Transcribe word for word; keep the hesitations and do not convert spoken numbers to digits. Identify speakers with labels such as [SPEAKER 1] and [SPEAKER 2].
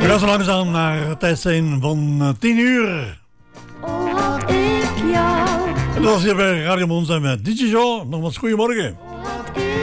[SPEAKER 1] We gaan zo langzaam naar het tijdstip van tien uur.
[SPEAKER 2] Oh, had ik jou.
[SPEAKER 1] En dat was hier bij Radio Monza met D J Joe. Nogmaals goedemorgen.